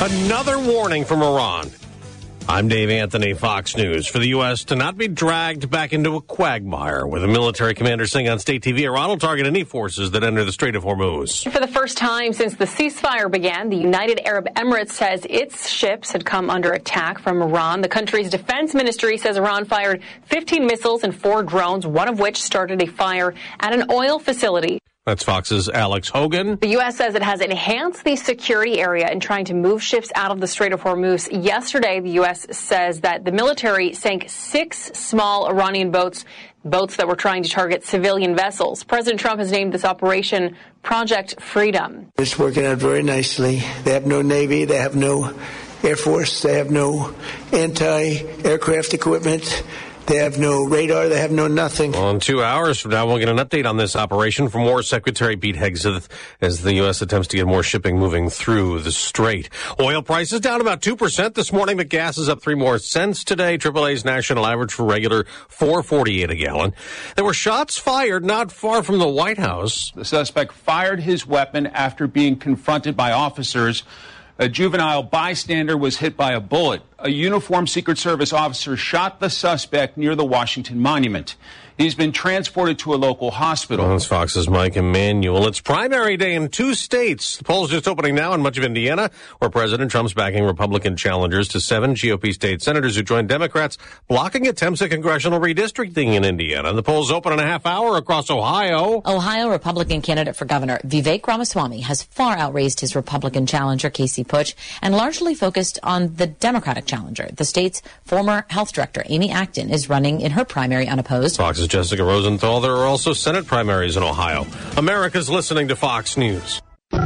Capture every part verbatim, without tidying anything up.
Another warning from Iran. I'm Dave Anthony, Fox News. For the U S to not be dragged back into a quagmire, with a military commander saying on state T V, Iran will target any forces that enter the Strait of Hormuz. For the first time since the ceasefire began, the United Arab Emirates says its ships had come under attack from Iran. The country's defense ministry says Iran fired fifteen missiles and four drones, one of which started a fire at an oil facility. That's Fox's Alex Hogan. The U S says it has enhanced the security area in trying to move ships out of the Strait of Hormuz. Yesterday, the U S says that the military sank six small Iranian boats, boats that were trying to target civilian vessels. President Trump has named this operation Project Freedom. It's working out very nicely. They have no Navy. They have no Air Force. They have no anti-aircraft equipment. They have no radar. They have no nothing. Well, in two hours from now, we'll get an update on this operation from War Secretary Pete Hegseth as the U S attempts to get more shipping moving through the strait. Oil prices down about two percent this morning, but gas is up three more cents today. triple A's national average for regular four forty-eight a gallon. There were shots fired not far from the White House. The suspect fired his weapon after being confronted by officers. A juvenile bystander was hit by a bullet. A uniformed Secret Service officer shot the suspect near the Washington Monument. He's been transported to a local hospital. Well, that's Fox's Mike Emanuel. It's primary day in two states. The polls just opening now in much of Indiana, where President Trump's backing Republican challengers to seven G O P state senators who joined Democrats, blocking attempts at congressional redistricting in Indiana. And the polls open in a half hour across Ohio. Ohio Republican candidate for governor Vivek Ramaswamy has far outraised his Republican challenger, Casey Putsch, and largely focused on the Democratic challenger. The state's former health director, Amy Acton, is running in her primary unopposed. Fox's Jessica Rosenthal. There are also Senate primaries in Ohio. America's listening to Fox News.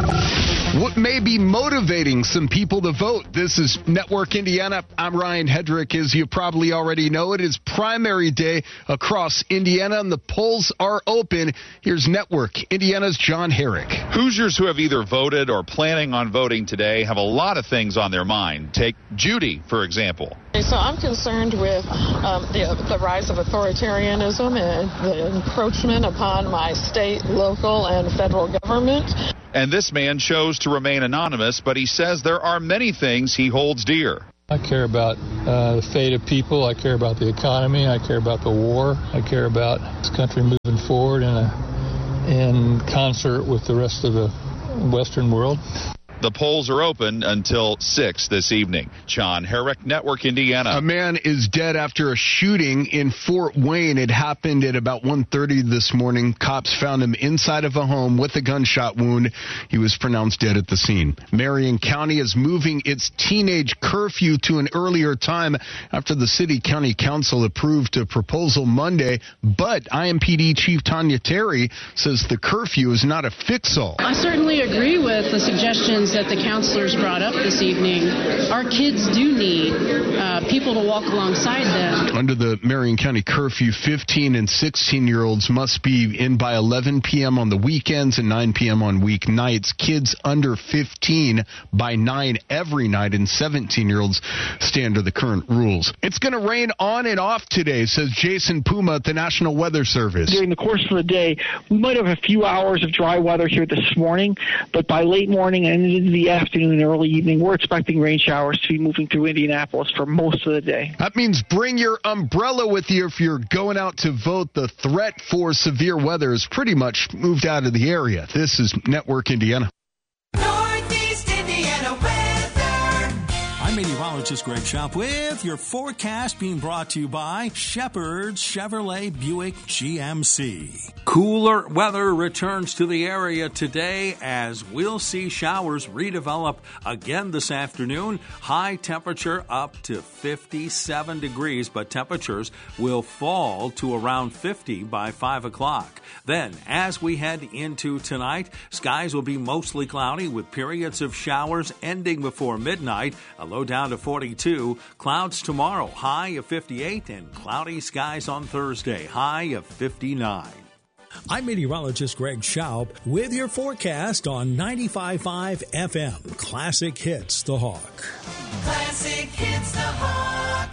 What may be motivating some people to vote? This is Network Indiana. I'm Ryan Hedrick. As you probably already know, it is primary day across Indiana, and the polls are open. Here's Network Indiana's John Herrick. Hoosiers who have either voted or planning on voting today have a lot of things on their mind. Take Judy, for example. So I'm concerned with um, the, the rise of authoritarianism and the encroachment upon my state, local, and federal government. And this man chose to remain anonymous, but he says there are many things he holds dear. I care about uh, the fate of people. I care about the economy. I care about the war. I care about this country moving forward in, a, in concert with the rest of the Western world. The polls are open until six this evening. John Herrick, Network Indiana. A man is dead after a shooting in Fort Wayne. It happened at about one thirty this morning. Cops found him inside of a home with a gunshot wound. He was pronounced dead at the scene. Marion County is moving its teenage curfew to an earlier time after the city county council approved a proposal Monday. But I M P D Chief Tanya Terry says the curfew is not a fix-all. I certainly agree with the suggestions that the counselors brought up this evening. Our kids do need uh, people to walk alongside them. Under the Marion County curfew, fifteen and sixteen-year-olds must be in by eleven p.m. on the weekends and nine p.m. on weeknights. Kids under fifteen by nine every night, and seventeen-year-olds stay under the current rules. It's going to rain on and off today, says Jason Puma at the National Weather Service. During the course of the day, we might have a few hours of dry weather here this morning, but by late morning and into the afternoon and early evening, we're expecting rain showers to be moving through Indianapolis for most of the day. That means bring your umbrella with you if you're going out to vote. The threat for severe weather is pretty much moved out of the area. This is Network Indiana. Northeast Indiana weather. I'm meteorologist Greg Schaub with your forecast, being brought to you by Shepherd's Chevrolet Buick G M C. Cooler weather returns to the area today as we'll see showers redevelop again this afternoon. High temperature up to fifty-seven degrees, but temperatures will fall to around fifty by five o'clock. Then, as we head into tonight, skies will be mostly cloudy with periods of showers ending before midnight. A low down to forty-two. Clouds tomorrow, high of fifty-eight, and cloudy skies on Thursday, high of fifty-nine. I'm meteorologist Greg Schaub with your forecast on ninety-five point five F M. Classic Hits The Hawk. Classic Hits The Hawk.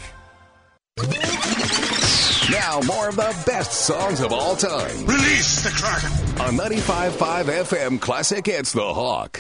Now, more of the best songs of all time. Release the Kraken. On ninety-five point five F M Classic Hits The Hawk.